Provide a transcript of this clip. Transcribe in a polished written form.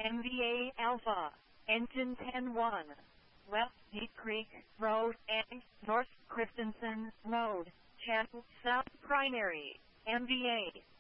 MVA Alpha, Engine 10-1, West Deep Creek Road and North Christensen Road, Channel South Primary, MVA.